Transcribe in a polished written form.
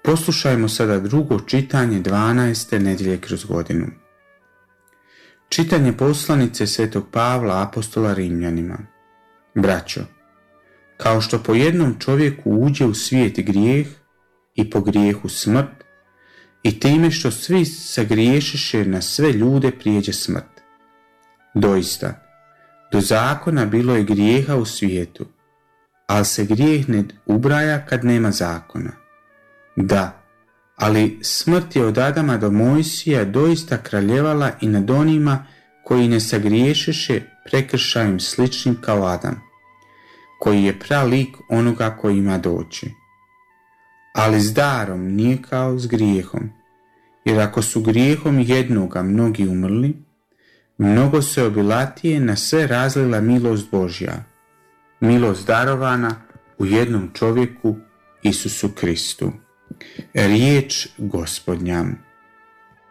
Poslušajmo sada drugo čitanje 12. nedjelje kroz godinu. Čitanje poslanice svetog Pavla apostola Rimljanima. Braćo, kao što po jednom čovjeku uđe u svijet grijeh i po grijehu smrt, i time što svi sagriješiše na sve ljude prijeđe smrt. Doista, do zakona bilo je grijeha u svijetu, ali se grijeh ne ubraja kad nema zakona. Da, ali smrt je od Adama do Mojsija doista kraljevala i nad onima koji ne sagriješiše prekršajem sličnim kao Adam, koji je pralik onoga koji ima doći. Ali s darom nije kao s grijehom, jer ako su grijehom jednoga mnogi umrli, mnogo se obilatije na sve razlila milost Božja, milost darovana u jednom čovjeku, Isusu Kristu. Riječ Gospodnja.